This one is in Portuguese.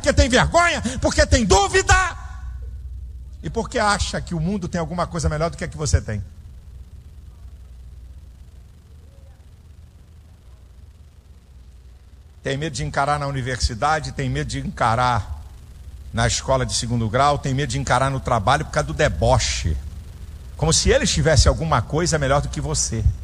porque tem vergonha, porque tem dúvida e porque acha que o mundo tem alguma coisa melhor do que a que você tem. Tem medo de encarar na universidade, tem medo de encarar na escola de segundo grau, tem medo de encarar no trabalho por causa do deboche. Como se eles tivessem alguma coisa melhor do que você.